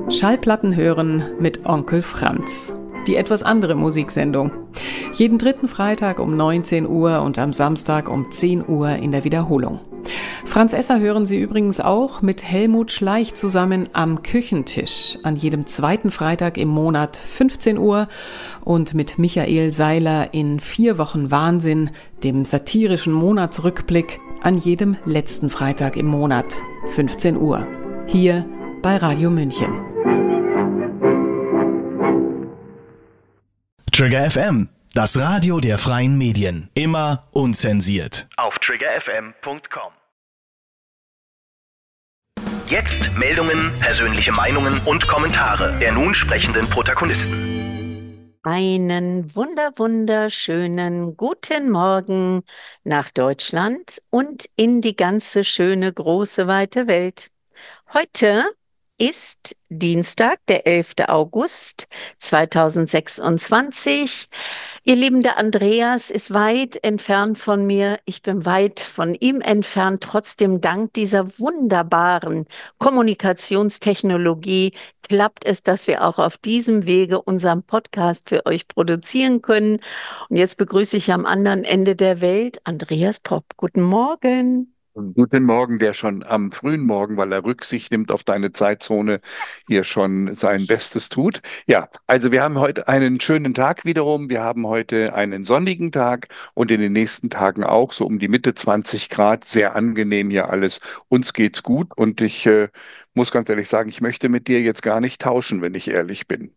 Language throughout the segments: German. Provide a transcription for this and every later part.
Schallplatten hören mit Onkel Franz. Die etwas andere Musiksendung. Jeden dritten Freitag um 19 Uhr und am Samstag um 10 Uhr in der Wiederholung. Franz Esser hören Sie übrigens auch mit Helmut Schleich zusammen am Küchentisch an jedem zweiten Freitag im Monat 15 Uhr und mit Michael Seiler in 4 Wochen Wahnsinn, dem satirischen Monatsrückblick, an jedem letzten Freitag im Monat 15 Uhr. Hier bei Radio München. Trigger FM, das Radio der freien Medien. Immer unzensiert. Auf triggerfm.com. Jetzt Meldungen, persönliche Meinungen und Kommentare der nun sprechenden Protagonisten. Einen wunderschönen guten Morgen nach Deutschland und in die ganze schöne, große, weite Welt. Heute ist Dienstag, der 11. August 2026. Ihr Lieben, der Andreas ist weit entfernt von mir. Ich bin weit von ihm entfernt. Trotzdem dank dieser wunderbaren Kommunikationstechnologie klappt es, dass wir auch auf diesem Wege unseren Podcast für euch produzieren können. Und jetzt begrüße ich am anderen Ende der Welt Andreas Popp. Guten Morgen. Guten Morgen, der schon am frühen Morgen, weil er Rücksicht nimmt auf deine Zeitzone, hier schon sein Bestes tut. Ja, also wir haben heute einen schönen Tag wiederum. Wir haben heute einen sonnigen Tag und in den nächsten Tagen auch so um die Mitte 20 Grad. Sehr angenehm hier alles. Uns geht's gut und ich muss ganz ehrlich sagen, ich möchte mit dir jetzt gar nicht tauschen, wenn ich ehrlich bin.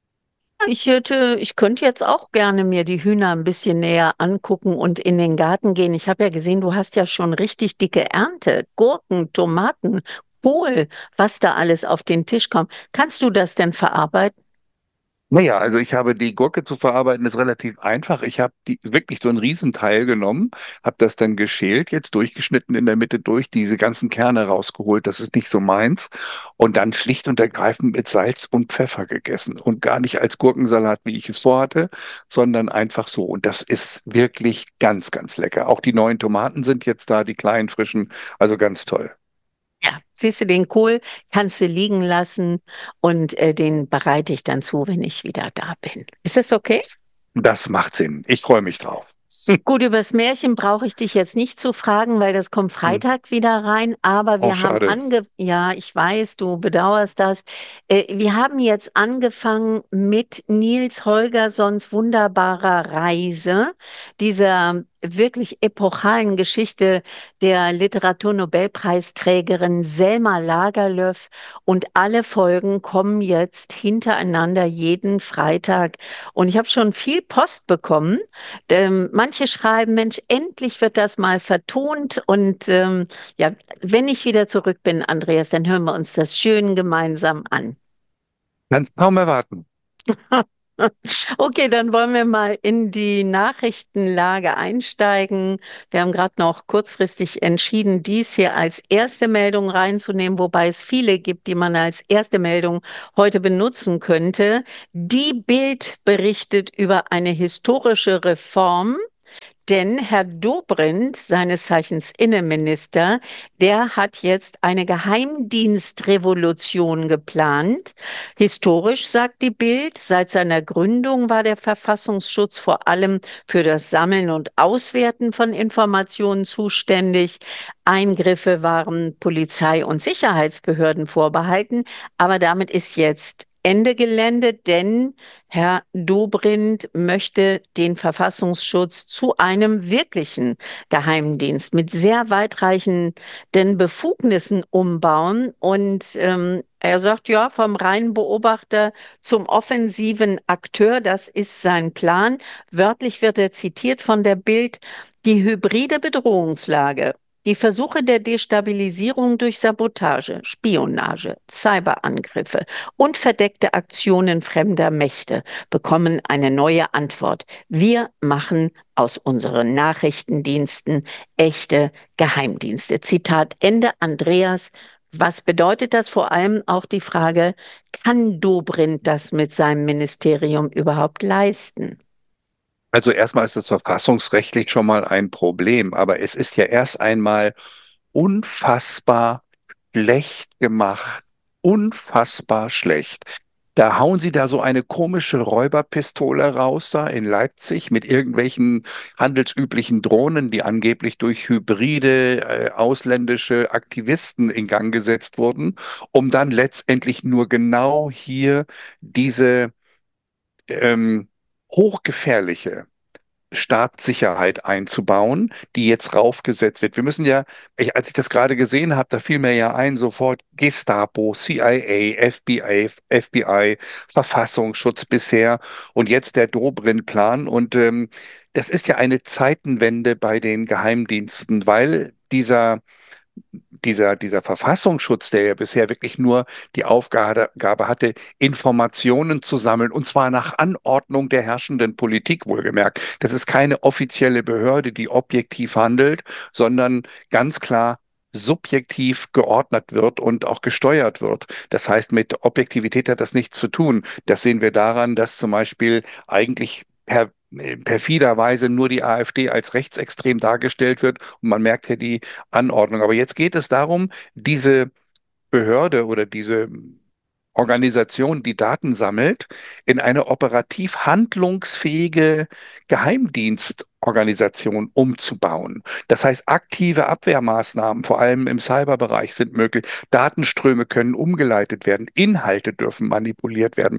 Ich könnte jetzt auch gerne mir die Hühner ein bisschen näher angucken und in den Garten gehen. Ich habe ja gesehen, du hast ja schon richtig dicke Ernte. Gurken, Tomaten, Kohl, was da alles auf den Tisch kommt. Kannst du das denn verarbeiten? Naja, also ich habe die Gurke zu verarbeiten, ist relativ einfach. Ich habe die wirklich so einen Riesenteil genommen, habe das dann geschält, jetzt durchgeschnitten in der Mitte durch, diese ganzen Kerne rausgeholt, das ist nicht so meins. Und dann schlicht und ergreifend mit Salz und Pfeffer gegessen. Und gar nicht als Gurkensalat, wie ich es vorhatte, sondern einfach so. Und das ist wirklich ganz lecker. Auch die neuen Tomaten sind jetzt da, die kleinen, frischen, also ganz toll. Ja, siehst du, den Kohl kannst du liegen lassen und den bereite ich dann zu, wenn ich wieder da bin. Ist das okay? Das macht Sinn. Ich freue mich drauf. Gut, übers Märchen brauche ich dich jetzt nicht zu fragen, weil das kommt Hm. Freitag wieder rein. Aber Oh, wir haben schade. ja, ich weiß, du bedauerst das. Wir haben jetzt angefangen mit Nils Holgerssons wunderbarer Reise, dieser wirklich epochalen Geschichte der Literaturnobelpreisträgerin Selma Lagerlöf. Und alle Folgen kommen jetzt hintereinander jeden Freitag. Und ich habe schon viel Post bekommen. Manche schreiben, Mensch, endlich wird das mal vertont. Und ja, wenn ich wieder zurück bin, Andreas, dann hören wir uns das schön gemeinsam an. Kannst kaum erwarten. Okay, dann wollen wir mal in die Nachrichtenlage einsteigen. Wir haben gerade noch kurzfristig entschieden, dies hier als erste Meldung reinzunehmen, wobei es viele gibt, die man als erste Meldung heute benutzen könnte. Die Bild berichtet über eine historische Reform. Denn Herr Dobrindt, seines Zeichens Innenminister, der hat jetzt eine Geheimdienstrevolution geplant. Historisch, sagt die Bild, seit seiner Gründung war der Verfassungsschutz vor allem für das Sammeln und Auswerten von Informationen zuständig. Eingriffe waren Polizei und Sicherheitsbehörden vorbehalten, aber damit ist jetzt Ende Gelände, denn Herr Dobrindt möchte den Verfassungsschutz zu einem wirklichen Geheimdienst mit sehr weitreichenden Befugnissen umbauen. Und er sagt, ja, vom reinen Beobachter zum offensiven Akteur, das ist sein Plan. Wörtlich wird er zitiert von der Bild: Die hybride Bedrohungslage, die Versuche der Destabilisierung durch Sabotage, Spionage, Cyberangriffe und verdeckte Aktionen fremder Mächte bekommen eine neue Antwort. Wir machen aus unseren Nachrichtendiensten echte Geheimdienste. Zitat Ende. Andreas, was bedeutet das? Vor allem auch die Frage, kann Dobrindt das mit seinem Ministerium überhaupt leisten? Also erstmal ist es verfassungsrechtlich schon mal ein Problem, aber es ist ja erst einmal unfassbar schlecht gemacht unfassbar schlecht. Da hauen sie da so eine komische Räuberpistole raus da in Leipzig mit irgendwelchen handelsüblichen Drohnen, die angeblich durch hybride ausländische Aktivisten in Gang gesetzt wurden, um dann letztendlich nur genau hier diese ähm, hochgefährliche Staatssicherheit einzubauen, die jetzt raufgesetzt wird. Wir müssen ja, als ich das gerade gesehen habe, da fiel mir ja ein, sofort Gestapo, CIA, FBI, Verfassungsschutz bisher und jetzt der Dobrindt-Plan. Und das ist ja eine Zeitenwende bei den Geheimdiensten, weil dieser Verfassungsschutz, der ja bisher wirklich nur die Aufgabe hatte, Informationen zu sammeln, und zwar nach Anordnung der herrschenden Politik, wohlgemerkt. Das ist keine offizielle Behörde, die objektiv handelt, sondern ganz klar subjektiv geordnet wird und auch gesteuert wird. Das heißt, mit Objektivität hat das nichts zu tun. Das sehen wir daran, dass zum Beispiel eigentlich perfiderweise nur die AfD als rechtsextrem dargestellt wird und man merkt ja die Anordnung. Aber jetzt geht es darum, diese Behörde oder diese Organisation, die Daten sammelt, in eine operativ handlungsfähige Geheimdienstorganisation umzubauen. Das heißt, aktive Abwehrmaßnahmen, vor allem im Cyberbereich, sind möglich. Datenströme können umgeleitet werden, Inhalte dürfen manipuliert werden,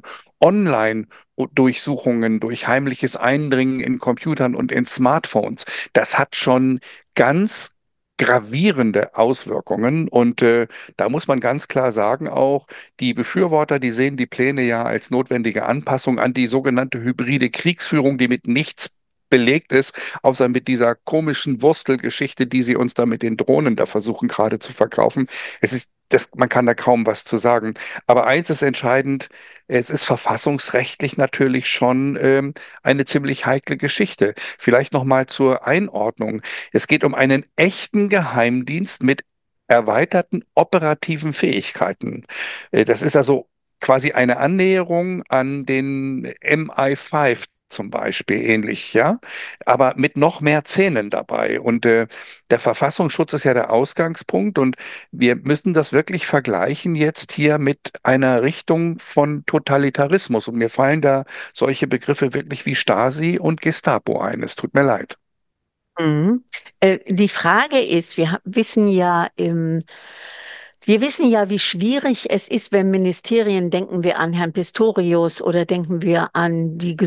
Online-Durchsuchungen durch heimliches Eindringen in Computern und in Smartphones. Das hat schon ganz gravierende Auswirkungen und da muss man ganz klar sagen, auch die Befürworter, die sehen die Pläne ja als notwendige Anpassung an die sogenannte hybride Kriegsführung, die mit nichts belegt ist, außer mit dieser komischen Wurstelgeschichte, die sie uns da mit den Drohnen da versuchen gerade zu verkaufen. Man kann da kaum was zu sagen. Aber eins ist entscheidend, es ist verfassungsrechtlich natürlich schon eine ziemlich heikle Geschichte. Vielleicht noch mal zur Einordnung. Es geht um einen echten Geheimdienst mit erweiterten operativen Fähigkeiten. Das ist also quasi eine Annäherung an den MI5 zum Beispiel ähnlich, ja, aber mit noch mehr Zähnen dabei. Und der Verfassungsschutz ist ja der Ausgangspunkt und wir müssen das wirklich vergleichen jetzt hier mit einer Richtung von Totalitarismus. Und mir fallen da solche Begriffe wirklich wie Stasi und Gestapo ein. Es tut mir leid. Mhm. Die Frage ist, wir wissen ja, wie schwierig es ist, wenn Ministerien, denken wir an Herrn Pistorius oder denken wir an die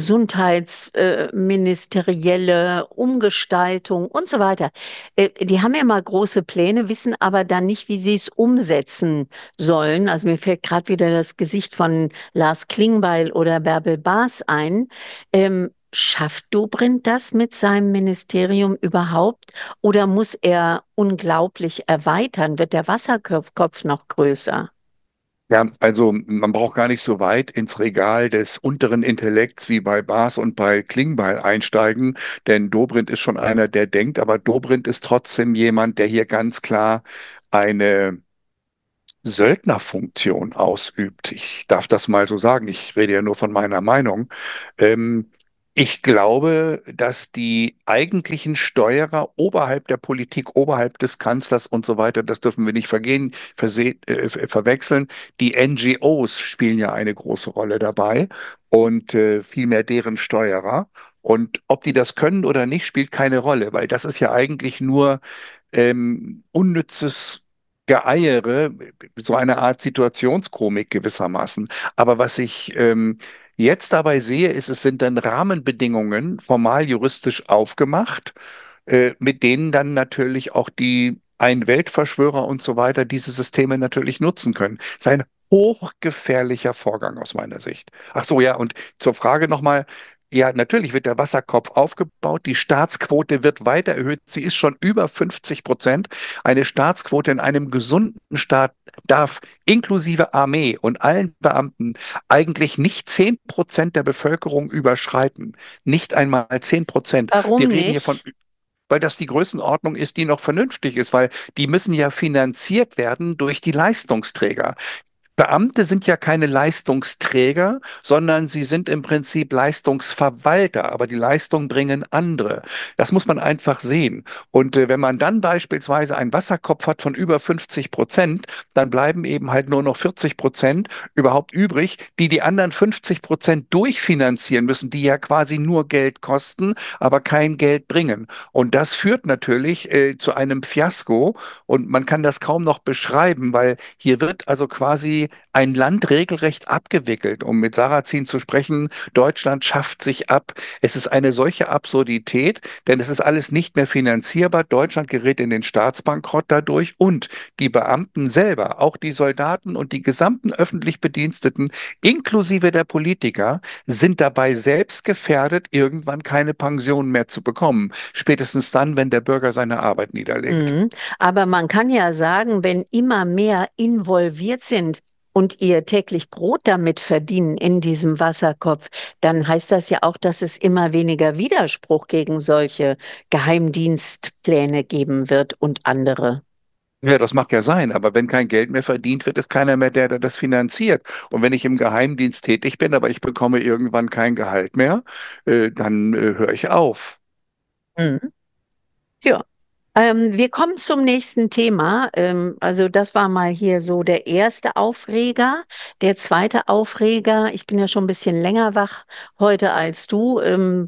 gesundheitsministerielle Umgestaltung und so weiter. Die haben ja mal große Pläne, wissen aber dann nicht, wie sie es umsetzen sollen. Also mir fällt gerade wieder das Gesicht von Lars Klingbeil oder Bärbel Baas ein. Schafft Dobrindt das mit seinem Ministerium überhaupt oder muss er unglaublich erweitern? Wird der Wasserkopf noch größer? Ja, also man braucht gar nicht so weit ins Regal des unteren Intellekts wie bei Baas und bei Klingbeil einsteigen, denn Dobrindt ist schon einer, der denkt, aber Dobrindt ist trotzdem jemand, der hier ganz klar eine Söldnerfunktion ausübt. Ich darf das mal so sagen. Ich rede ja nur von meiner Meinung. Ähm, Ich glaube, dass die eigentlichen Steuerer oberhalb der Politik, oberhalb des Kanzlers und so weiter, das dürfen wir nicht verwechseln. Die NGOs spielen ja eine große Rolle dabei und vielmehr deren Steuerer. Und ob die das können oder nicht, spielt keine Rolle, weil das ist ja eigentlich nur unnützes Geeiere, so eine Art Situationskomik gewissermaßen. Aber was ich jetzt dabei sehe, es sind dann Rahmenbedingungen formal juristisch aufgemacht, mit denen dann natürlich auch die Ein-Weltverschwörer und so weiter diese Systeme natürlich nutzen können. Es ist ein hochgefährlicher Vorgang aus meiner Sicht. Ach so, ja, und zur Frage nochmal. Ja, natürlich wird der Wasserkopf aufgebaut. Die Staatsquote wird weiter erhöht. Sie ist schon über 50%. Eine Staatsquote in einem gesunden Staat darf inklusive Armee und allen Beamten eigentlich nicht 10% der Bevölkerung überschreiten. Nicht einmal 10%. Warum Wir reden hier von, nicht? weil das die Größenordnung ist, die noch vernünftig ist, weil die müssen ja finanziert werden durch die Leistungsträger. Beamte sind ja keine Leistungsträger, sondern sie sind im Prinzip Leistungsverwalter, aber die Leistung bringen andere. Das muss man einfach sehen. Und wenn man dann beispielsweise einen Wasserkopf hat von über 50%, dann bleiben eben halt nur noch 40% überhaupt übrig, die die anderen 50% durchfinanzieren müssen, die ja quasi nur Geld kosten, aber kein Geld bringen. Und das führt natürlich zu einem Fiasko und man kann das kaum noch beschreiben, weil hier wird also quasi ein Land regelrecht abgewickelt. Um mit Sarrazin zu sprechen, Deutschland schafft sich ab. Es ist eine solche Absurdität, denn es ist alles nicht mehr finanzierbar. Deutschland gerät in den Staatsbankrott dadurch und die Beamten selber, auch die Soldaten und die gesamten öffentlich Bediensteten, inklusive der Politiker, sind dabei selbst gefährdet, irgendwann keine Pension mehr zu bekommen. Spätestens dann, wenn der Bürger seine Arbeit niederlegt. Mhm. Aber man kann ja sagen, wenn immer mehr involviert sind und ihr täglich Brot damit verdienen in diesem Wasserkopf, dann heißt das ja auch, dass es immer weniger Widerspruch gegen solche Geheimdienstpläne geben wird und andere. Ja, das mag ja sein, aber wenn kein Geld mehr verdient wird, ist keiner mehr der, der das finanziert. Und wenn ich im Geheimdienst tätig bin, aber ich bekomme irgendwann kein Gehalt mehr, dann höre ich auf. Mhm. Ja. Wir kommen zum nächsten Thema. Also das war mal hier so der erste Aufreger. Der zweite Aufreger, ich bin ja schon ein bisschen länger wach heute als du.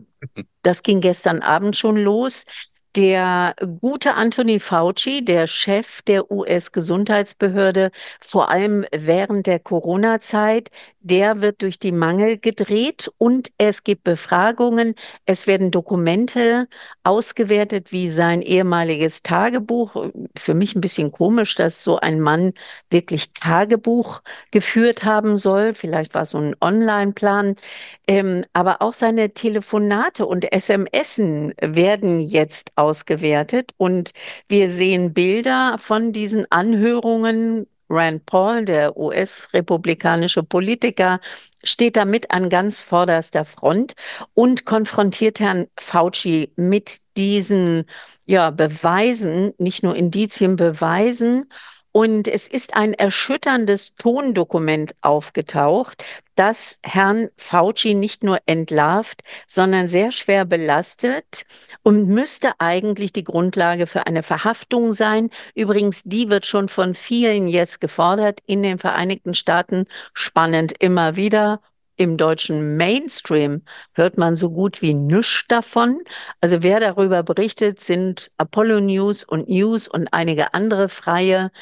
Das ging gestern Abend schon los. Der gute Anthony Fauci, der Chef der US-Gesundheitsbehörde, vor allem während der Corona-Zeit, der wird durch die Mangel gedreht und es gibt Befragungen. Es werden Dokumente ausgewertet wie sein ehemaliges Tagebuch. Für mich ein bisschen komisch, dass so ein Mann wirklich Tagebuch geführt haben soll. Vielleicht war es so ein Online-Plan. Aber auch seine Telefonate und SMSen werden jetzt ausgewertet und wir sehen Bilder von diesen Anhörungen. Rand Paul, der US-republikanische Politiker, steht damit an ganz vorderster Front und konfrontiert Herrn Fauci mit diesen Beweisen, nicht nur Indizien, Beweisen. Und es ist ein erschütterndes Tondokument aufgetaucht, das Herrn Fauci nicht nur entlarvt, sondern sehr schwer belastet und müsste eigentlich die Grundlage für eine Verhaftung sein. Übrigens, die wird schon von vielen jetzt gefordert in den Vereinigten Staaten. Spannend immer wieder. Im deutschen Mainstream hört man so gut wie nichts davon. Also wer darüber berichtet, sind Apollo News und News und einige andere freie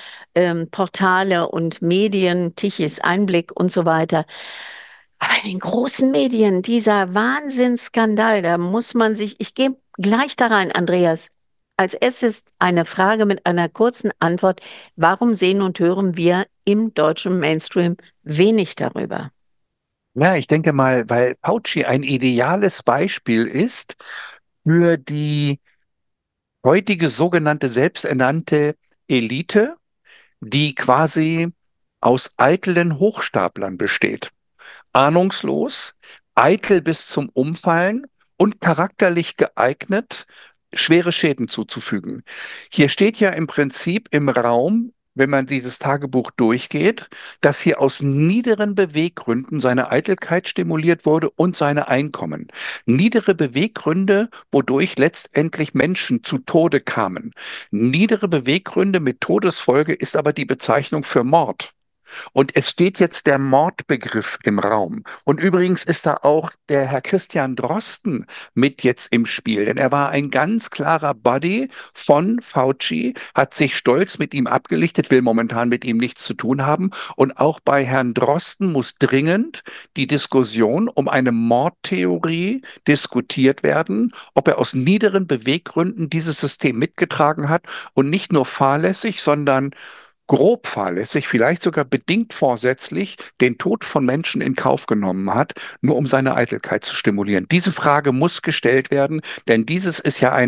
Portale und Medien, Tichys Einblick und so weiter. Aber in den großen Medien, dieser Wahnsinnsskandal, da muss man sich, ich gehe gleich da rein, Andreas. Als erstes eine Frage mit einer kurzen Antwort. Warum sehen und hören wir im deutschen Mainstream wenig darüber? Ja, ich denke mal, weil Fauci ein ideales Beispiel ist für die heutige sogenannte selbsternannte Elite, die quasi aus eitlen Hochstaplern besteht. Ahnungslos, eitel bis zum Umfallen und charakterlich geeignet, schwere Schäden zuzufügen. Hier steht ja im Prinzip im Raum, wenn man dieses Tagebuch durchgeht, dass hier aus niederen Beweggründen seine Eitelkeit stimuliert wurde und seine Einkommen. Niedere Beweggründe, wodurch letztendlich Menschen zu Tode kamen. Niedere Beweggründe mit Todesfolge ist aber die Bezeichnung für Mord. Und es steht jetzt der Mordbegriff im Raum. Und übrigens ist da auch der Herr Christian Drosten mit jetzt im Spiel, denn er war ein ganz klarer Buddy von Fauci, hat sich stolz mit ihm abgelichtet, will momentan mit ihm nichts zu tun haben. Und auch bei Herrn Drosten muss dringend die Diskussion um eine Mordtheorie diskutiert werden, ob er aus niederen Beweggründen dieses System mitgetragen hat und nicht nur fahrlässig, sondern grob fahrlässig, vielleicht sogar bedingt vorsätzlich den Tod von Menschen in Kauf genommen hat, nur um seine Eitelkeit zu stimulieren. Diese Frage muss gestellt werden, denn dieses ist ja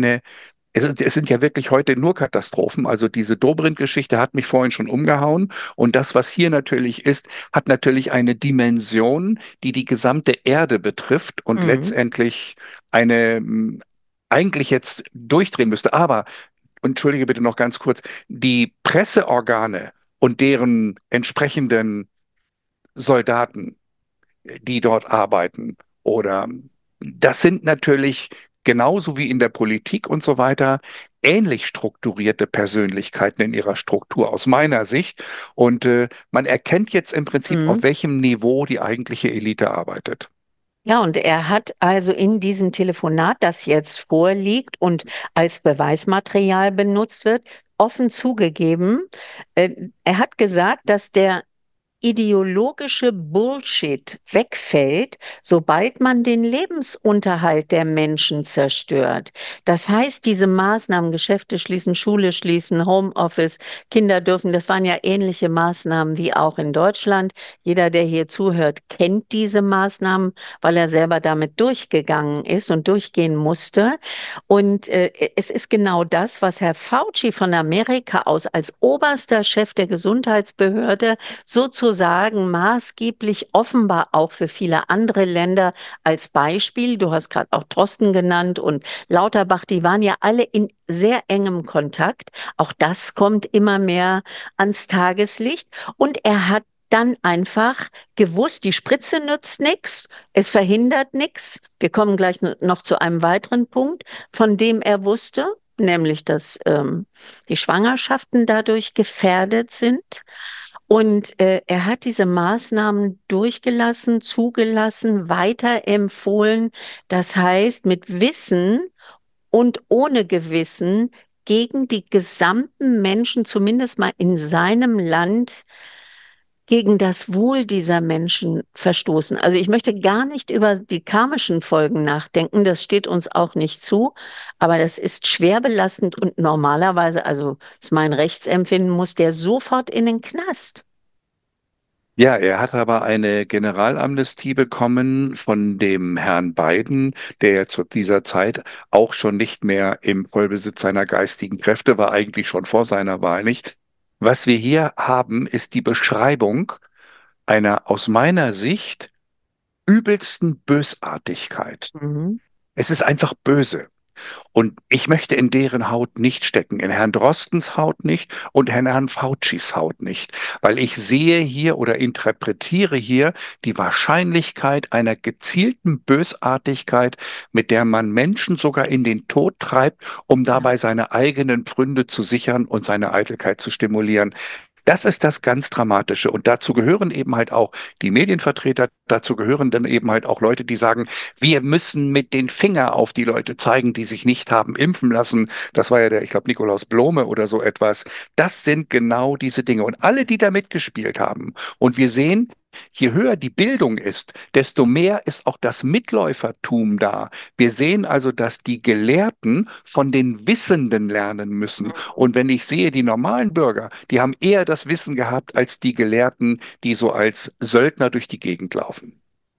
es sind ja wirklich heute nur Katastrophen. Also diese Dobrindt-Geschichte hat mich vorhin schon umgehauen. Und das, was hier natürlich ist, hat natürlich eine Dimension, die die gesamte Erde betrifft und Mhm. letztendlich eigentlich jetzt durchdrehen müsste. Aber und entschuldige bitte noch ganz kurz, die Presseorgane und deren entsprechenden Soldaten, die dort arbeiten. Oder das sind natürlich genauso wie in der Politik und so weiter ähnlich strukturierte Persönlichkeiten in ihrer Struktur aus meiner Sicht. Und man erkennt jetzt im Prinzip, auf Mhm. welchem Niveau die eigentliche Elite arbeitet. Ja, und er hat also in diesem Telefonat, das jetzt vorliegt und als Beweismaterial benutzt wird, offen zugegeben, er hat gesagt, dass der ideologische Bullshit wegfällt, sobald man den Lebensunterhalt der Menschen zerstört. Das heißt, diese Maßnahmen, Geschäfte schließen, Schule schließen, Homeoffice, Kinder dürfen, das waren ja ähnliche Maßnahmen wie auch in Deutschland. Jeder, der hier zuhört, kennt diese Maßnahmen, weil er selber damit durchgegangen ist und durchgehen musste. Und es ist genau das, was Herr Fauci von Amerika aus als oberster Chef der Gesundheitsbehörde sozusagen maßgeblich offenbar auch für viele andere Länder als Beispiel. Du hast gerade auch Drosten genannt und Lauterbach, die waren ja alle in sehr engem Kontakt. Auch das kommt immer mehr ans Tageslicht. Und er hat dann einfach gewusst, die Spritze nützt nichts, es verhindert nichts. Wir kommen gleich noch zu einem weiteren Punkt, von dem er wusste, nämlich dass die Schwangerschaften dadurch gefährdet sind. Und er hat diese Maßnahmen durchgelassen, zugelassen, weiterempfohlen. Das heißt, mit Wissen und ohne Gewissen gegen die gesamten Menschen, zumindest mal in seinem Land, gegen das Wohl dieser Menschen verstoßen. Also ich möchte gar nicht über die karmischen Folgen nachdenken, das steht uns auch nicht zu, aber das ist schwer belastend und normalerweise, also ist mein Rechtsempfinden, muss der sofort in den Knast. Ja, er hat aber eine Generalamnestie bekommen von dem Herrn Biden, der ja zu dieser Zeit auch schon nicht mehr im Vollbesitz seiner geistigen Kräfte war, eigentlich schon vor seiner Wahl nicht. Was wir hier haben, ist die Beschreibung einer aus meiner Sicht übelsten Bösartigkeit. Mhm. Es ist einfach böse. Und ich möchte in deren Haut nicht stecken, in Herrn Drostens Haut nicht und in Herrn Faucis Haut nicht, weil ich sehe hier oder interpretiere hier die Wahrscheinlichkeit einer gezielten Bösartigkeit, mit der man Menschen sogar in den Tod treibt, um Ja. dabei seine eigenen Pfründe zu sichern und seine Eitelkeit zu stimulieren. Das ist das ganz Dramatische. Und dazu gehören eben halt auch die Medienvertreter, dazu gehören dann eben halt auch Leute, die sagen, wir müssen mit den Finger auf die Leute zeigen, die sich nicht haben impfen lassen. Das war ja der, ich glaube, Nikolaus Blome oder so etwas. Das sind genau diese Dinge. Und alle, die da mitgespielt haben. Und wir sehen, je höher die Bildung ist, desto mehr ist auch das Mitläufertum da. Wir sehen also, dass die Gelehrten von den Wissenden lernen müssen. Und wenn ich sehe, die normalen Bürger, die haben eher das Wissen gehabt als die Gelehrten, die so als Söldner durch die Gegend laufen.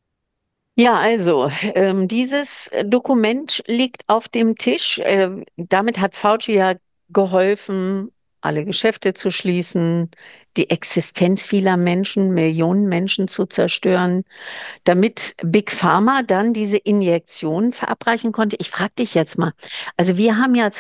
Ja, also dieses Dokument liegt auf dem Tisch. Damit hat Fauci ja geholfen, alle Geschäfte zu schließen, die Existenz vieler Menschen, Millionen Menschen zu zerstören, damit Big Pharma dann diese Injektion verabreichen konnte. Ich frage dich jetzt mal, also wir haben ja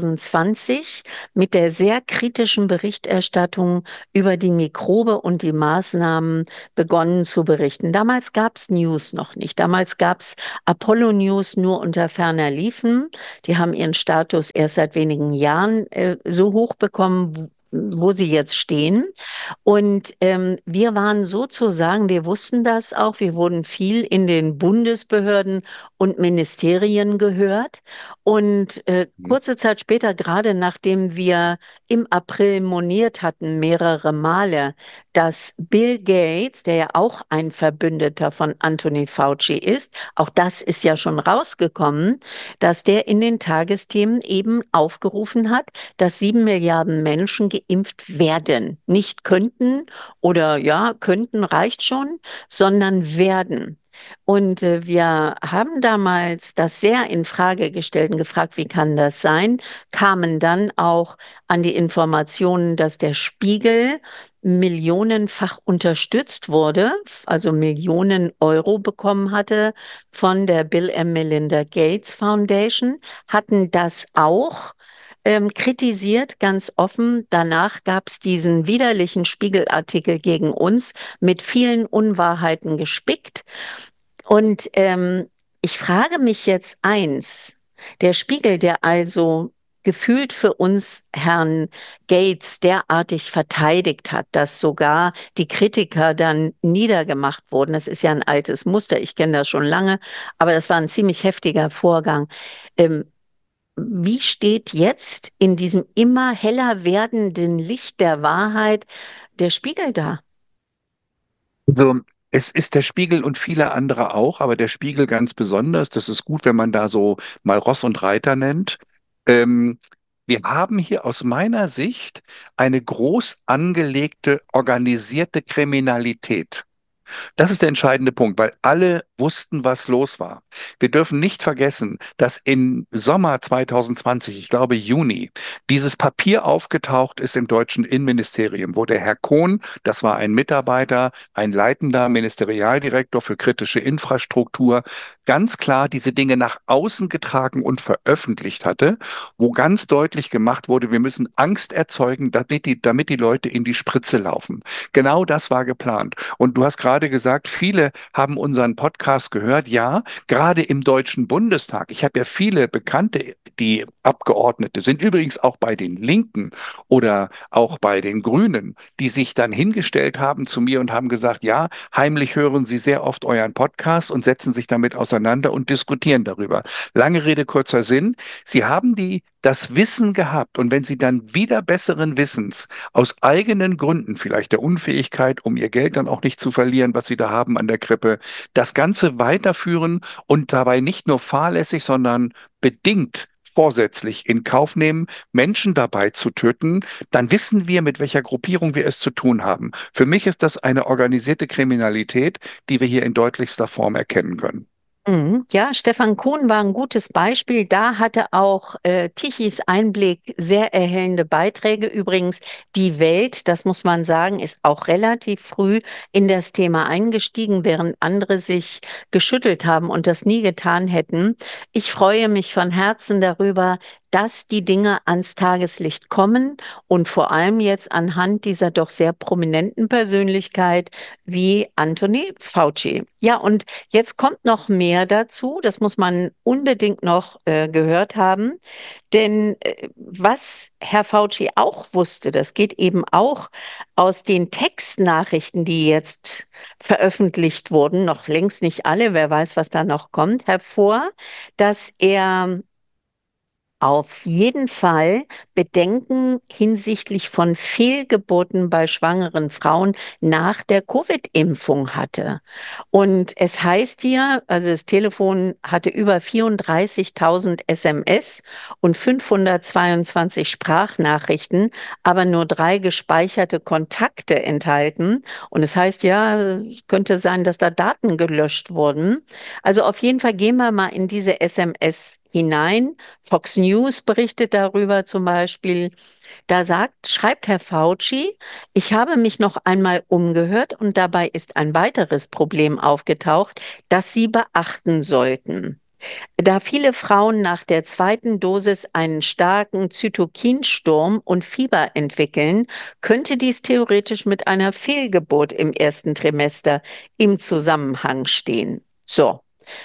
2020 mit der sehr kritischen Berichterstattung über die Mikrobe und die Maßnahmen begonnen zu berichten. Damals gab es News noch nicht. Damals gab es Apollo News nur unter ferner Liefen. Die haben ihren Status erst seit wenigen Jahren so hoch bekommen, wo sie jetzt stehen. Und wir waren sozusagen, wir wussten das auch, wir wurden viel in den Bundesbehörden und Ministerien gehört. Und kurze Zeit später, gerade nachdem wir im April moniert hatten, mehrere Male, dass Bill Gates, der ja auch ein Verbündeter von Anthony Fauci ist, auch das ist ja schon rausgekommen, dass der in den Tagesthemen eben aufgerufen hat, dass 7 Milliarden Menschen geimpft werden. Nicht könnten oder ja, könnten reicht schon, sondern werden. Und wir haben damals das sehr in Frage gestellt und gefragt, wie kann das sein? Kamen dann auch an die Informationen, dass der Spiegel millionenfach unterstützt wurde, also Millionen Euro bekommen hatte von der Bill and Melinda Gates Foundation, hatten das auch kritisiert, ganz offen. Danach gab es diesen widerlichen Spiegelartikel gegen uns mit vielen Unwahrheiten gespickt. Und ich frage mich jetzt eins, der Spiegel, der also gefühlt für uns Herrn Gates derartig verteidigt hat, dass sogar die Kritiker dann niedergemacht wurden. Das ist ja ein altes Muster, ich kenne das schon lange, aber das war ein ziemlich heftiger Vorgang. Ähm, Wie steht jetzt in diesem immer heller werdenden Licht der Wahrheit der Spiegel da? Also, es ist der Spiegel und viele andere auch, aber der Spiegel ganz besonders. Das ist gut, wenn man da so mal Ross und Reiter nennt. Ähm, Wir haben hier aus meiner Sicht eine groß angelegte, organisierte Kriminalität. Das ist der entscheidende Punkt, weil alle wussten, was los war. Wir dürfen nicht vergessen, dass im Sommer 2020, ich glaube Juni, dieses Papier aufgetaucht ist im deutschen Innenministerium, wo der Herr Kohn, das war ein Mitarbeiter, ein leitender Ministerialdirektor für kritische Infrastruktur, ganz klar diese Dinge nach außen getragen und veröffentlicht hatte, wo ganz deutlich gemacht wurde, wir müssen Angst erzeugen, damit die Leute in die Spritze laufen. Genau das war geplant. Und du hast gerade gesagt, viele haben unseren Podcast gehört. Ja, gerade im Deutschen Bundestag. Ich habe ja viele Bekannte, die Abgeordnete sind, übrigens auch bei den Linken oder auch bei den Grünen, die sich dann hingestellt haben zu mir und haben gesagt, ja, heimlich hören sie sehr oft euren Podcast und setzen sich damit auseinander und diskutieren darüber. Lange Rede, kurzer Sinn. Sie haben das Wissen gehabt und wenn sie dann wieder besseren Wissens aus eigenen Gründen, vielleicht der Unfähigkeit, um ihr Geld dann auch nicht zu verlieren, was sie da haben an der Krippe, das Ganze weiterführen und dabei nicht nur fahrlässig, sondern bedingt vorsätzlich in Kauf nehmen, Menschen dabei zu töten, dann wissen wir, mit welcher Gruppierung wir es zu tun haben. Für mich ist das eine organisierte Kriminalität, die wir hier in deutlichster Form erkennen können. Ja, Stefan Kuhn war ein gutes Beispiel. Da hatte auch Tichys Einblick sehr erhellende Beiträge. Übrigens, die Welt, das muss man sagen, ist auch relativ früh in das Thema eingestiegen, während andere sich geschüttelt haben und das nie getan hätten. Ich freue mich von Herzen darüber, dass die Dinge ans Tageslicht kommen und vor allem jetzt anhand dieser doch sehr prominenten Persönlichkeit wie Anthony Fauci. Ja, und jetzt kommt noch mehr dazu, das muss man unbedingt noch gehört haben, denn was Herr Fauci auch wusste, das geht eben auch aus den Textnachrichten, die jetzt veröffentlicht wurden, noch längst nicht alle, wer weiß, was da noch kommt, hervor, dass er auf jeden Fall Bedenken hinsichtlich von Fehlgeburten bei schwangeren Frauen nach der Covid-Impfung hatte. Und es heißt hier, also das Telefon hatte über 34.000 SMS und 522 Sprachnachrichten, aber nur 3 gespeicherte Kontakte enthalten. Und es heißt ja, es könnte sein, dass da Daten gelöscht wurden. Also auf jeden Fall gehen wir mal in diese SMS hinein. Fox News berichtet darüber zum Beispiel. Schreibt Herr Fauci, ich habe mich noch einmal umgehört und dabei ist ein weiteres Problem aufgetaucht, das Sie beachten sollten. Da viele Frauen nach der zweiten Dosis einen starken Zytokinsturm und Fieber entwickeln, könnte dies theoretisch mit einer Fehlgeburt im ersten Trimester im Zusammenhang stehen. So.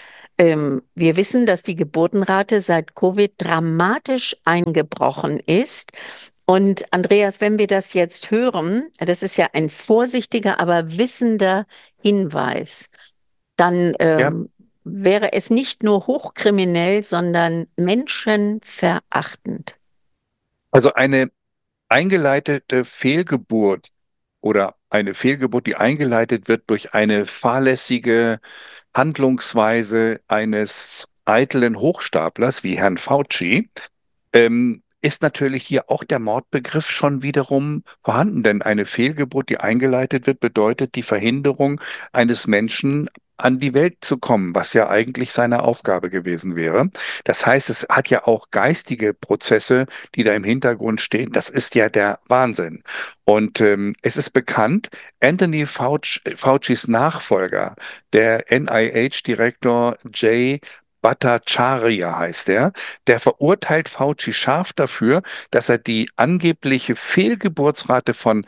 Wir wissen, dass die Geburtenrate seit Covid dramatisch eingebrochen ist. Und Andreas, wenn wir das jetzt hören, das ist ja ein vorsichtiger, aber wissender Hinweis, dann Ja, wäre es nicht nur hochkriminell, sondern menschenverachtend. also eine eingeleitete Fehlgeburt oder eine Fehlgeburt, die eingeleitet wird durch eine fahrlässige Handlungsweise eines eitlen Hochstaplers wie Herrn Fauci, ist natürlich hier auch der Mordbegriff schon wiederum vorhanden. Denn eine Fehlgeburt, die eingeleitet wird, bedeutet die Verhinderung eines Menschen an die Welt zu kommen, was ja eigentlich seine Aufgabe gewesen wäre. Das heißt, es hat ja auch geistige Prozesse, die da im Hintergrund stehen. Das ist ja der Wahnsinn. Und es ist bekannt, Faucis Nachfolger, der NIH-Direktor Jay Bhattacharya heißt er, der verurteilt Fauci scharf dafür, dass er die angebliche Fehlgeburtsrate von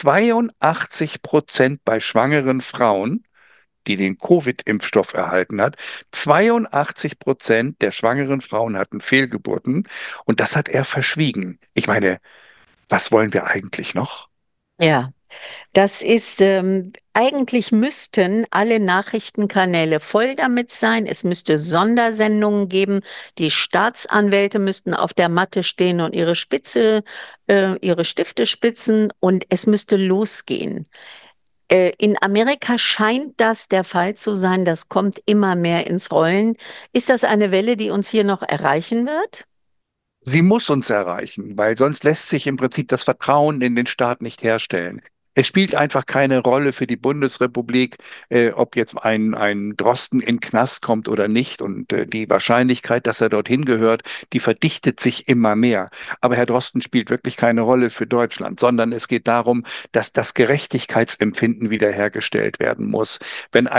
82% bei schwangeren Frauen, die den Covid-Impfstoff erhalten hat. 82% der schwangeren Frauen hatten Fehlgeburten und das hat er verschwiegen. Ich meine, was wollen wir eigentlich noch? Ja, das ist, eigentlich müssten alle Nachrichtenkanäle voll damit sein. Es müsste Sondersendungen geben. Die Staatsanwälte müssten auf der Matte stehen und ihre Stifte spitzen und es müsste losgehen. In Amerika scheint das der Fall zu sein. Das kommt immer mehr ins Rollen. Ist das eine Welle, die uns hier noch erreichen wird? Sie muss uns erreichen, weil sonst lässt sich im Prinzip das Vertrauen in den Staat nicht herstellen. Es spielt einfach keine Rolle für die Bundesrepublik, ob jetzt ein Drosten in den Knast kommt oder nicht. Und die Wahrscheinlichkeit, dass er dorthin gehört, die verdichtet sich immer mehr. Aber Herr Drosten spielt wirklich keine Rolle für Deutschland, sondern es geht darum, dass das Gerechtigkeitsempfinden wiederhergestellt werden muss. Wenn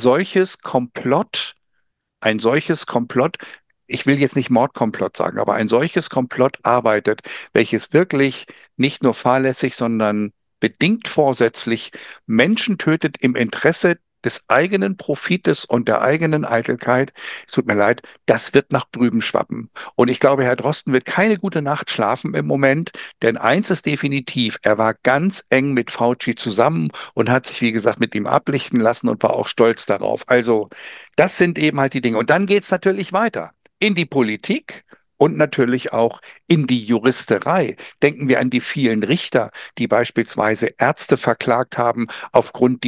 ein solches Komplott, ich will jetzt nicht Mordkomplott sagen, aber ein solches Komplott arbeitet, welches wirklich nicht nur fahrlässig, sondern bedingt vorsätzlich Menschen tötet im Interesse des eigenen Profites und der eigenen Eitelkeit. Es tut mir leid, das wird nach drüben schwappen. Und ich glaube, Herr Drosten wird keine gute Nacht schlafen im Moment, denn eins ist definitiv, er war ganz eng mit Fauci zusammen und hat sich, wie gesagt, mit ihm ablichten lassen und war auch stolz darauf. Also, das sind eben halt die Dinge. Und dann geht's natürlich weiter in die Politik und natürlich auch in die Juristerei. Denken wir an die vielen Richter, die beispielsweise Ärzte verklagt haben aufgrund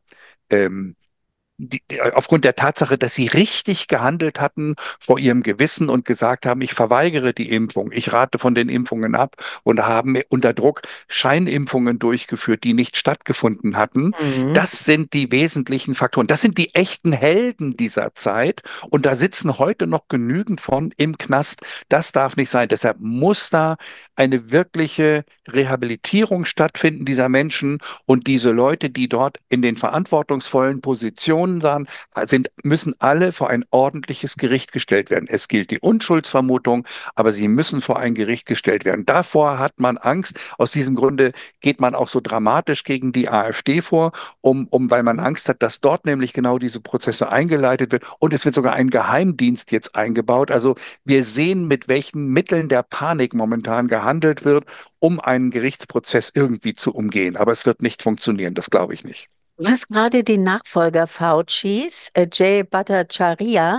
ähm, aufgrund der Tatsache, dass sie richtig gehandelt hatten vor ihrem Gewissen und gesagt haben, ich verweigere die Impfung, ich rate von den Impfungen ab und haben unter Druck Scheinimpfungen durchgeführt, die nicht stattgefunden hatten. Mhm. Das sind die wesentlichen Faktoren. Das sind die echten Helden dieser Zeit und da sitzen heute noch genügend von im Knast. Das darf nicht sein. Deshalb muss da eine wirkliche Rehabilitierung stattfinden dieser Menschen und diese Leute, die dort in den verantwortungsvollen Positionen sind, müssen alle vor ein ordentliches Gericht gestellt werden. Es gilt die Unschuldsvermutung, aber sie müssen vor ein Gericht gestellt werden. Davor hat man Angst. Aus diesem Grunde geht man auch so dramatisch gegen die AfD vor, weil man Angst hat, dass dort nämlich genau diese Prozesse eingeleitet wird. Und es wird sogar ein Geheimdienst jetzt eingebaut. Also wir sehen, mit welchen Mitteln der Panik momentan gehandelt wird, um einen Gerichtsprozess irgendwie zu umgehen. Aber es wird nicht funktionieren, das glaube ich nicht. Du hast gerade den Nachfolger Faucis, Jay Bhattacharya,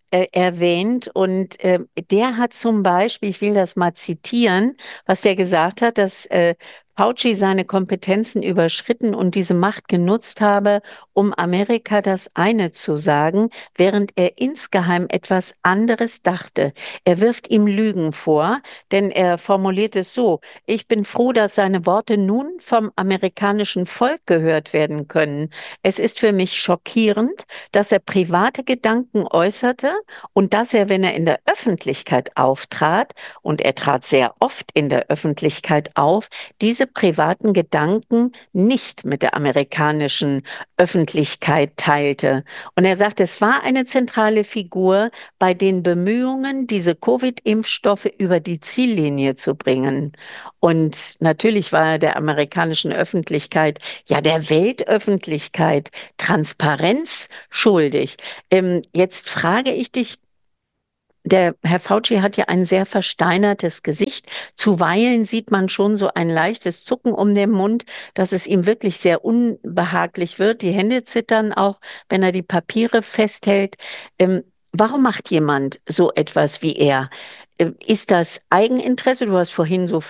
erwähnt und der hat zum Beispiel, ich will das mal zitieren, was der gesagt hat, dass Fauci seine Kompetenzen überschritten und diese Macht genutzt habe, um Amerika das eine zu sagen, während er insgeheim etwas anderes dachte. Er wirft ihm Lügen vor, denn er formuliert es so: Ich bin froh, dass seine Worte nun vom amerikanischen Volk gehört werden können. Es ist für mich schockierend, dass er private Gedanken äußerte und dass er, wenn er in der Öffentlichkeit auftrat, und er trat sehr oft in der Öffentlichkeit auf, diese privaten Gedanken nicht mit der amerikanischen Öffentlichkeit teilte. Und er sagt, es war eine zentrale Figur bei den Bemühungen, diese Covid-Impfstoffe über die Ziellinie zu bringen. Und natürlich war er der amerikanischen Öffentlichkeit, ja der Weltöffentlichkeit, Transparenz schuldig. Jetzt frage ich dich, der Herr Fauci hat ja ein sehr versteinertes Gesicht. Zuweilen sieht man schon so ein leichtes Zucken um den Mund, dass es ihm wirklich sehr unbehaglich wird. Die Hände zittern auch, wenn er die Papiere festhält. Warum macht jemand so etwas wie er? Ist das Eigeninteresse? Du hast vorhin so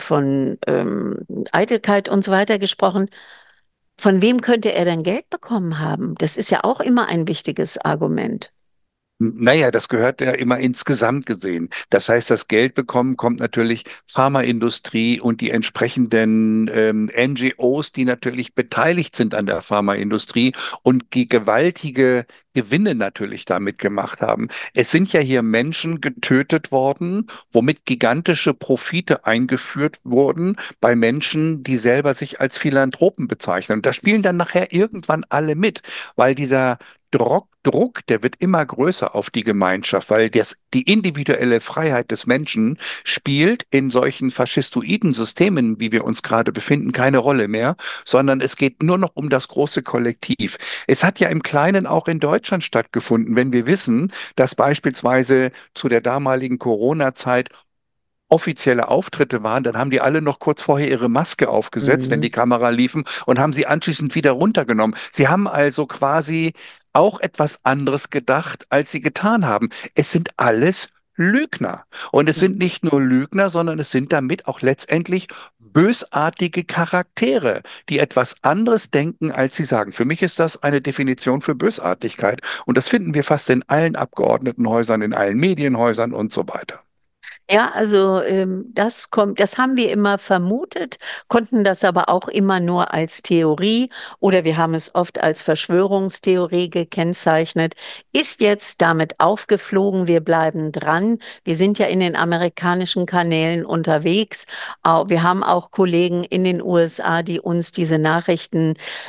von Eitelkeit und so weiter gesprochen. Von wem könnte er denn Geld bekommen haben? Das ist ja auch immer ein wichtiges Argument. Naja, das gehört ja immer insgesamt gesehen. Das heißt, das Geld bekommen kommt natürlich Pharmaindustrie und die entsprechenden NGOs, die natürlich beteiligt sind an der Pharmaindustrie und die gewaltige Gewinne natürlich damit gemacht haben. Es sind ja hier Menschen getötet worden, womit gigantische Profite eingeführt wurden bei Menschen, die selber sich als Philanthropen bezeichnen. Und da spielen dann nachher irgendwann alle mit, weil dieser Druck, der wird immer größer auf die Gemeinschaft, weil die individuelle Freiheit des Menschen spielt in solchen faschistoiden Systemen, wie wir uns gerade befinden, keine Rolle mehr, sondern es geht nur noch um das große Kollektiv. Es hat ja im Kleinen auch in Deutschland stattgefunden, wenn wir wissen, dass beispielsweise zu der damaligen Corona-Zeit offizielle Auftritte waren, dann haben die alle noch kurz vorher ihre Maske aufgesetzt, wenn Mhm. die Kamera liefen, und haben sie anschließend wieder runtergenommen. Sie haben also quasi auch etwas anderes gedacht, als sie getan haben. Es sind alles Lügner. Und es sind nicht nur Lügner, sondern es sind damit auch letztendlich bösartige Charaktere, die etwas anderes denken, als sie sagen. Für mich ist das eine Definition für Bösartigkeit. Und das finden wir fast in allen Abgeordnetenhäusern, in allen Medienhäusern und so weiter. Ja, also das haben wir immer vermutet, konnten das aber auch immer nur als Theorie oder wir haben es oft als Verschwörungstheorie gekennzeichnet, ist jetzt damit aufgeflogen, wir bleiben dran. Wir sind ja in den amerikanischen Kanälen unterwegs. Wir haben auch Kollegen in den USA, die uns diese Nachrichten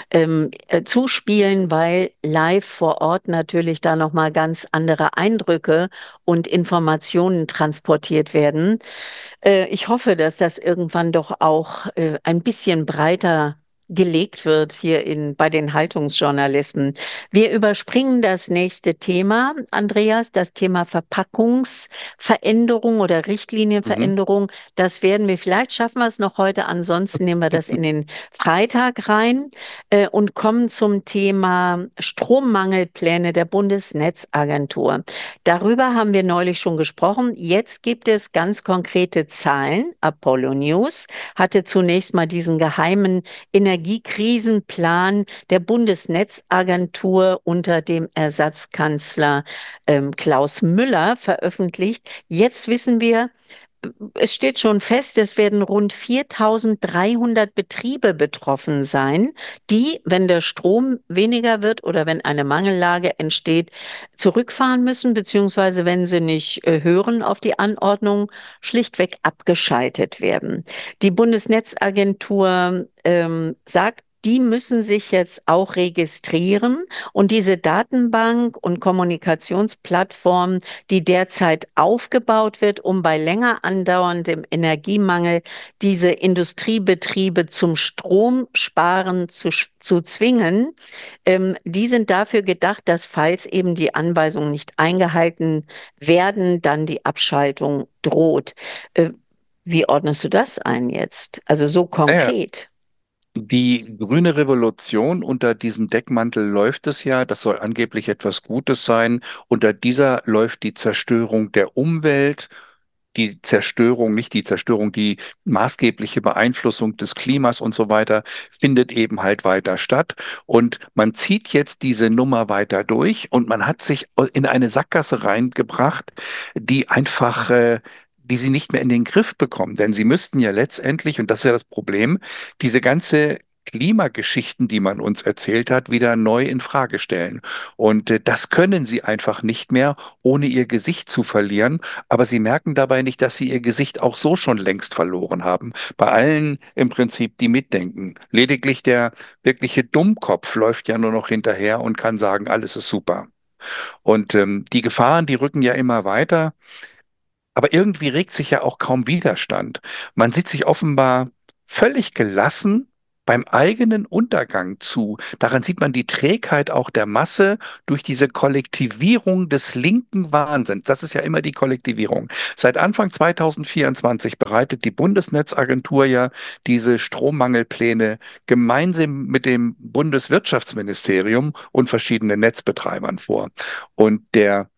zuspielen, weil live vor Ort natürlich da nochmal ganz andere Eindrücke und Informationen transportiert werden. Ich hoffe, dass das irgendwann doch auch ein bisschen breiter gelegt wird hier bei den Haltungsjournalisten. Wir überspringen das nächste Thema, Andreas, das Thema Verpackungsveränderung oder Mhm. Richtlinienveränderung. Das werden wir, vielleicht schaffen wir es noch heute, ansonsten nehmen wir das in den Freitag rein und kommen zum Thema Strommangelpläne der Bundesnetzagentur. Darüber haben wir neulich schon gesprochen. Jetzt gibt es ganz konkrete Zahlen. Apollo News hatte zunächst mal diesen geheimen Energiekrisenplan der Bundesnetzagentur unter dem Ersatzkanzler Klaus Müller veröffentlicht. Jetzt wissen wir, es steht schon fest, es werden rund 4.300 Betriebe betroffen sein, die, wenn der Strom weniger wird oder wenn eine Mangellage entsteht, zurückfahren müssen, beziehungsweise wenn sie nicht hören auf die Anordnung, schlichtweg abgeschaltet werden. Die Bundesnetzagentur sagt, die müssen sich jetzt auch registrieren und diese Datenbank und Kommunikationsplattform, die derzeit aufgebaut wird, um bei länger andauerndem Energiemangel diese Industriebetriebe zum Stromsparen zu zwingen, die sind dafür gedacht, dass falls eben die Anweisungen nicht eingehalten werden, dann die Abschaltung droht. Äh, Wie ordnest du das ein jetzt? Also so Naja, konkret. die grüne Revolution, unter diesem Deckmantel läuft es ja, das soll angeblich etwas Gutes sein. Unter dieser läuft die Zerstörung der Umwelt, die Zerstörung, nicht die Zerstörung, die maßgebliche Beeinflussung des Klimas und so weiter findet eben halt weiter statt. Und man zieht jetzt diese Nummer weiter durch und man hat sich in eine Sackgasse reingebracht, die einfach die sie nicht mehr in den Griff bekommen. Denn sie müssten ja letztendlich, und das ist ja das Problem, diese ganze Klimageschichten, die man uns erzählt hat, wieder neu in Frage stellen. Und das können sie einfach nicht mehr, ohne ihr Gesicht zu verlieren. Aber sie merken dabei nicht, dass sie ihr Gesicht auch so schon längst verloren haben. Bei allen im Prinzip, die mitdenken. Lediglich der wirkliche Dummkopf läuft ja nur noch hinterher und kann sagen, alles ist super. Und die Gefahren, die rücken ja immer weiter. Aber irgendwie regt sich ja auch kaum Widerstand. Man sieht sich offenbar völlig gelassen beim eigenen Untergang zu. Daran sieht man die Trägheit auch der Masse durch diese Kollektivierung des linken Wahnsinns. Das ist ja immer die Kollektivierung. Seit Anfang 2024 bereitet die Bundesnetzagentur ja diese Strommangelpläne gemeinsam mit dem Bundeswirtschaftsministerium und verschiedenen Netzbetreibern vor. Und der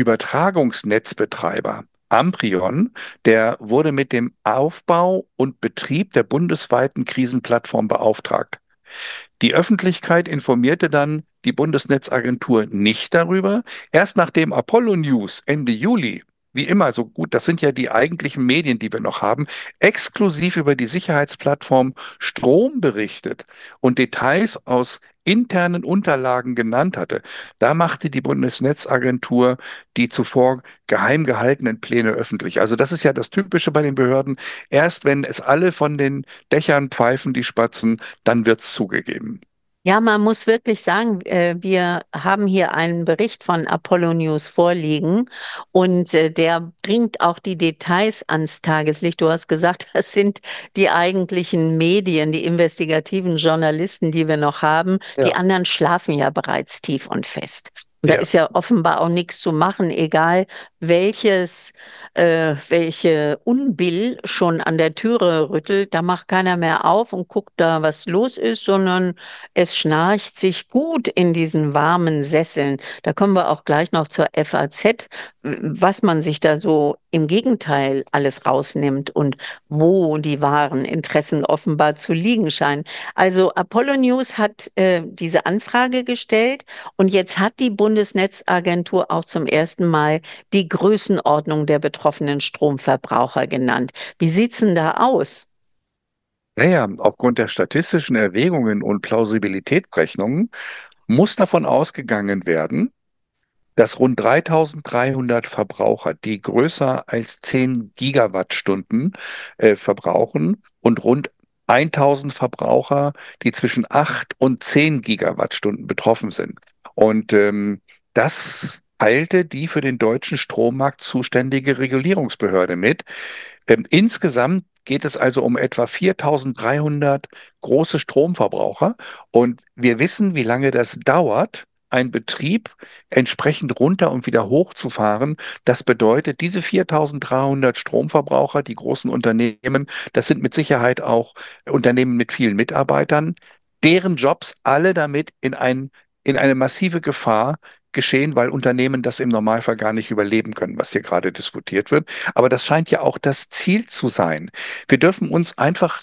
Übertragungsnetzbetreiber Amprion, der wurde mit dem Aufbau und Betrieb der bundesweiten Krisenplattform beauftragt. Die Öffentlichkeit informierte dann die Bundesnetzagentur nicht darüber. Erst nachdem Apollo News Ende Juli, wie immer so gut, das sind ja die eigentlichen Medien, die wir noch haben, exklusiv über die Sicherheitsplattform Strom berichtet und Details aus internen Unterlagen genannt hatte, da machte die Bundesnetzagentur die zuvor geheim gehaltenen Pläne öffentlich. Also das ist ja das Typische bei den Behörden. Erst wenn es alle von den Dächern pfeifen, die Spatzen, dann wird's zugegeben. Ja, man muss wirklich sagen, wir haben hier einen Bericht von Apollo News vorliegen und der bringt auch die Details ans Tageslicht. Du hast gesagt, das sind die eigentlichen Medien, die investigativen Journalisten, die wir noch haben. Die Ja. anderen schlafen ja bereits tief und fest. Und da Ja. ist ja offenbar auch nichts zu machen, egal welche Unbill schon an der Türe rüttelt. Da macht keiner mehr auf und guckt da, was los ist, sondern es schnarcht sich gut in diesen warmen Sesseln. Da kommen wir auch gleich noch zur FAZ, was man sich da so im Gegenteil alles rausnimmt und wo die wahren Interessen offenbar zu liegen scheinen. Also Apollo News hat diese Anfrage gestellt und jetzt hat die Bundesnetzagentur auch zum ersten Mal die Größenordnung der betroffenen Stromverbraucher genannt. Wie sieht's denn da aus? Naja, aufgrund der statistischen Erwägungen und Plausibilitätsrechnungen muss davon ausgegangen werden, dass rund 3.300 Verbraucher, die größer als 10 Gigawattstunden verbrauchen und rund 1.000 Verbraucher, die zwischen 8 und 10 Gigawattstunden betroffen sind. Und das teilte die für den deutschen Strommarkt zuständige Regulierungsbehörde mit. Insgesamt geht es also um etwa 4.300 große Stromverbraucher. Und wir wissen, wie lange das dauert, einen Betrieb entsprechend runter und wieder hochzufahren. Das bedeutet, diese 4.300 Stromverbraucher, die großen Unternehmen, das sind mit Sicherheit auch Unternehmen mit vielen Mitarbeitern, deren Jobs alle damit in eine massive Gefahr geschehen, weil Unternehmen das im Normalfall gar nicht überleben können, was hier gerade diskutiert wird. Aber das scheint ja auch das Ziel zu sein. Wir dürfen uns einfach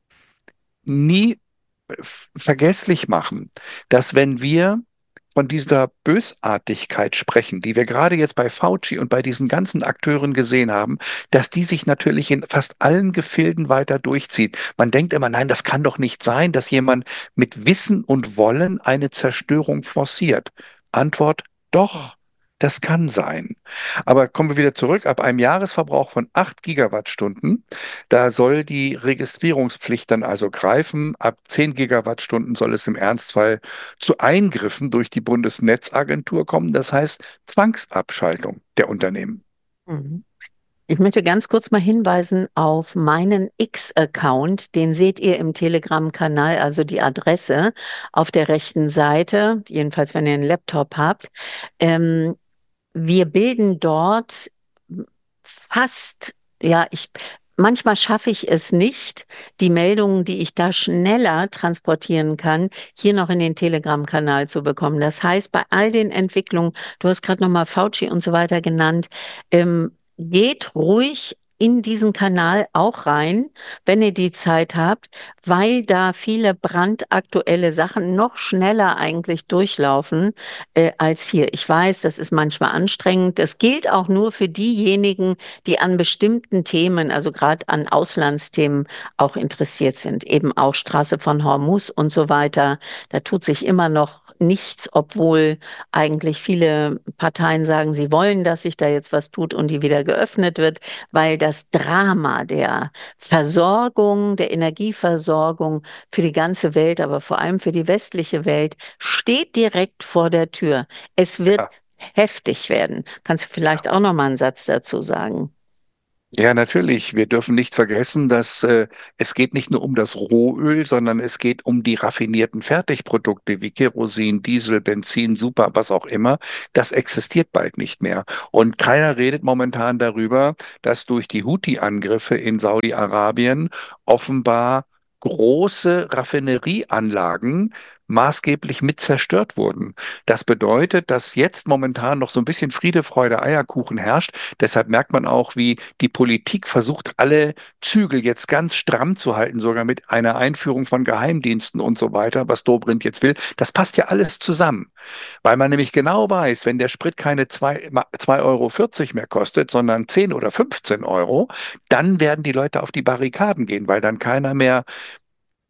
nie vergesslich machen, dass wenn wir von dieser Bösartigkeit sprechen, die wir gerade jetzt bei Fauci und bei diesen ganzen Akteuren gesehen haben, dass die sich natürlich in fast allen Gefilden weiter durchzieht. Man denkt immer, nein, das kann doch nicht sein, dass jemand mit Wissen und Wollen eine Zerstörung forciert. Antwort, doch. Das kann sein. Aber kommen wir wieder zurück. Ab einem Jahresverbrauch von 8 Gigawattstunden, da soll die Registrierungspflicht dann also greifen. Ab 10 Gigawattstunden soll es im Ernstfall zu Eingriffen durch die Bundesnetzagentur kommen. Das heißt Zwangsabschaltung der Unternehmen. Mhm. Ich möchte ganz kurz mal hinweisen auf meinen X-Account. Den seht ihr im Telegram-Kanal, also die Adresse auf der rechten Seite, jedenfalls wenn ihr einen Laptop habt. Ähm, Wir bilden dort fast, ja, manchmal schaffe ich es nicht, die Meldungen, die ich da schneller transportieren kann, hier noch in den Telegram-Kanal zu bekommen. Das heißt, bei all den Entwicklungen, du hast gerade nochmal Fauci und so weiter genannt, geht ruhig in diesen Kanal auch rein, wenn ihr die Zeit habt, weil da viele brandaktuelle Sachen noch schneller eigentlich durchlaufen als hier. Ich weiß, das ist manchmal anstrengend. Das gilt auch nur für diejenigen, die an bestimmten Themen, also gerade an Auslandsthemen auch interessiert sind. Eben auch Straße von Hormuz und so weiter. Da tut sich immer noch nichts, obwohl eigentlich viele Parteien sagen, sie wollen, dass sich da jetzt was tut und die wieder geöffnet wird, weil das Drama der Versorgung, der Energieversorgung für die ganze Welt, aber vor allem für die westliche Welt, steht direkt vor der Tür. Es wird Ja. heftig werden. Kannst du vielleicht auch noch mal einen Satz dazu sagen? Ja, natürlich. Wir dürfen nicht vergessen, dass es geht nicht nur um das Rohöl, sondern es geht um die raffinierten Fertigprodukte wie Kerosin, Diesel, Benzin, Super, was auch immer. Das existiert bald nicht mehr. Und keiner redet momentan darüber, dass durch die Houthi-Angriffe in Saudi-Arabien offenbar große Raffinerieanlagen maßgeblich mit zerstört wurden. Das bedeutet, dass jetzt momentan noch so ein bisschen Friede, Freude, Eierkuchen herrscht. Deshalb merkt man auch, wie die Politik versucht, alle Zügel jetzt ganz stramm zu halten, sogar mit einer Einführung von Geheimdiensten und so weiter, was Dobrindt jetzt will. Das passt ja alles zusammen, weil man nämlich genau weiß, wenn der Sprit keine 2,40 € mehr kostet, sondern 10 oder 15 Euro, dann werden die Leute auf die Barrikaden gehen, weil dann keiner mehr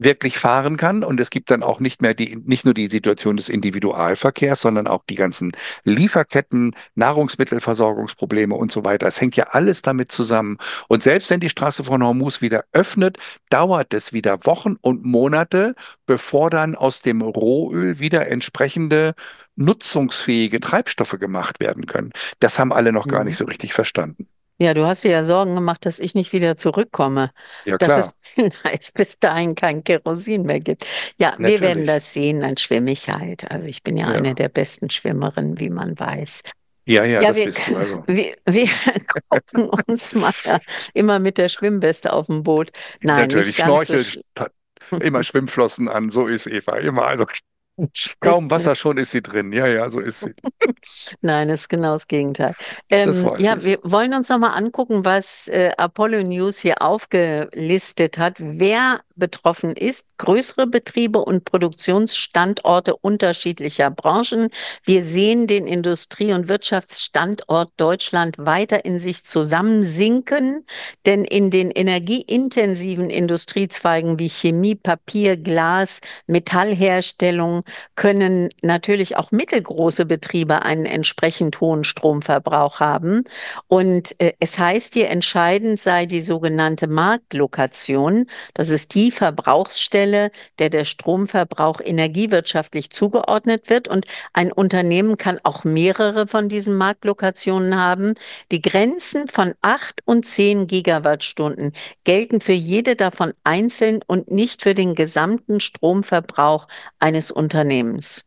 wirklich fahren kann. Und es gibt dann auch nicht nur die Situation des Individualverkehrs, sondern auch die ganzen Lieferketten, Nahrungsmittelversorgungsprobleme und so weiter. Es hängt ja alles damit zusammen. Und selbst wenn die Straße von Hormuz wieder öffnet, dauert es wieder Wochen und Monate, bevor dann aus dem Rohöl wieder entsprechende nutzungsfähige Treibstoffe gemacht werden können. Das haben alle noch gar Mhm. nicht so richtig verstanden. Ja, du hast dir ja Sorgen gemacht, dass ich nicht wieder zurückkomme, Ja, dass klar, es vielleicht bis dahin kein Kerosin mehr gibt. Ja, wir werden natürlich. das sehen, dann schwimme ich halt. Also ich bin ja eine Ja. der besten Schwimmerinnen, wie man weiß. Ja, ja, Ja, das bist du. Also wir gucken uns mal immer mit der Schwimmweste auf dem Boot. Nein, nicht natürlich ganz so Schnorchel, schlimm. immer Schwimmflossen an. So ist Eva. Immer. Also kaum Wasser schon ist sie drin. Ja, ja, so ist sie. Nein, ist genau das Gegenteil. Das weiß Ja, ich. wir wollen uns nochmal angucken, was Apollo News hier aufgelistet hat, wer betroffen ist. Größere Betriebe und Produktionsstandorte unterschiedlicher Branchen. Wir sehen den Industrie- und Wirtschaftsstandort Deutschland weiter in sich zusammensinken, denn in den energieintensiven Industriezweigen wie Chemie, Papier, Glas, Metallherstellung können natürlich auch mittelgroße Betriebe einen entsprechend hohen Stromverbrauch haben. Und es heißt hier, entscheidend sei die sogenannte Marktlokation. Das ist die Verbrauchsstelle, der Stromverbrauch energiewirtschaftlich zugeordnet wird. Und ein Unternehmen kann auch mehrere von diesen Marktlokationen haben. Die Grenzen von 8 und 10 Gigawattstunden gelten für jede davon einzeln und nicht für den gesamten Stromverbrauch eines Unternehmens.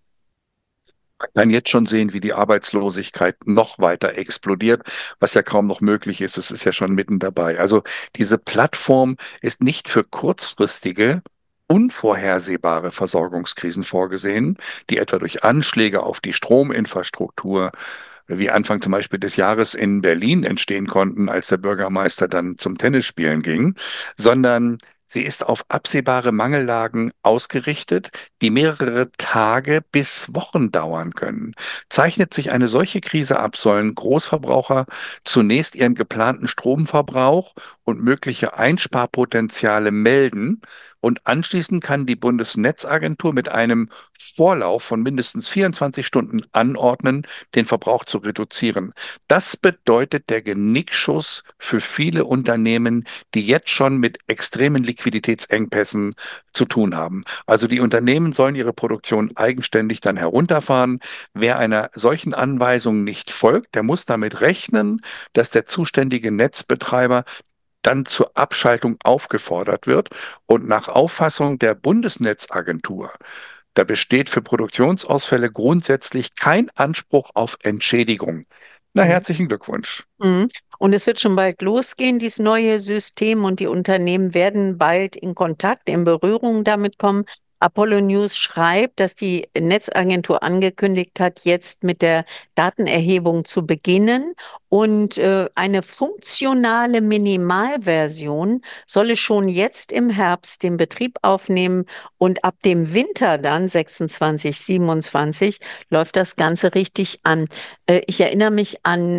Man kann jetzt schon sehen, wie die Arbeitslosigkeit noch weiter explodiert, was ja kaum noch möglich ist. Es ist ja schon mitten dabei. Also diese Plattform ist nicht für kurzfristige, unvorhersehbare Versorgungskrisen vorgesehen, die etwa durch Anschläge auf die Strominfrastruktur, wie Anfang zum Beispiel des Jahres in Berlin entstehen konnten, als der Bürgermeister dann zum Tennisspielen ging, sondern sie ist auf absehbare Mangellagen ausgerichtet, die mehrere Tage bis Wochen dauern können. Zeichnet sich eine solche Krise ab, sollen Großverbraucher zunächst ihren geplanten Stromverbrauch und mögliche Einsparpotenziale melden und anschließend kann die Bundesnetzagentur mit einem Vorlauf von mindestens 24 Stunden anordnen, den Verbrauch zu reduzieren. Das bedeutet der Genickschuss für viele Unternehmen, die jetzt schon mit extremen Liquiditätsengpässen zu tun haben. Also die Unternehmen sollen ihre Produktion eigenständig dann herunterfahren. Wer einer solchen Anweisung nicht folgt, der muss damit rechnen, dass der zuständige Netzbetreiber dann zur Abschaltung aufgefordert wird. Und nach Auffassung der Bundesnetzagentur, da besteht für Produktionsausfälle grundsätzlich kein Anspruch auf Entschädigung. Na, herzlichen Glückwunsch. Mhm. Und es wird schon bald losgehen, dieses neue System, und die Unternehmen werden bald in Kontakt, in Berührung damit kommen. Apollo News schreibt, dass die Netzagentur angekündigt hat, jetzt mit der Datenerhebung zu beginnen. Und eine funktionale Minimalversion solle schon jetzt im Herbst den Betrieb aufnehmen. Und ab dem Winter dann, 26, 27, läuft das Ganze richtig an. Ich erinnere mich an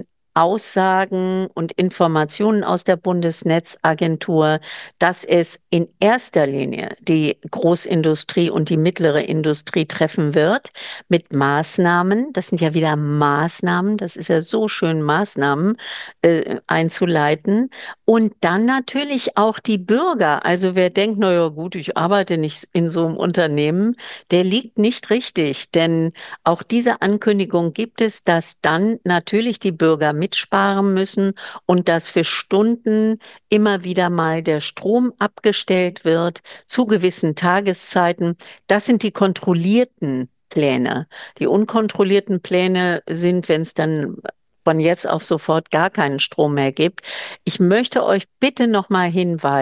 Aussagen und Informationen aus der Bundesnetzagentur, dass es in erster Linie die Großindustrie und die mittlere Industrie treffen wird mit Maßnahmen. Das sind ja wieder Maßnahmen. Das ist ja so schön, Maßnahmen einzuleiten. Und dann natürlich auch die Bürger. Also wer denkt, na ja, gut, ich arbeite nicht in so einem Unternehmen, der liegt nicht richtig. Denn auch diese Ankündigung gibt es, dass dann natürlich die Bürger mitsparen müssen und dass für Stunden immer wieder mal der Strom abgestellt wird zu gewissen Tageszeiten. Das sind die kontrollierten Pläne. Die unkontrollierten Pläne sind, wenn es dann von jetzt auf sofort gar keinen Strom mehr gibt. Ich möchte euch bitte noch mal hinweisen,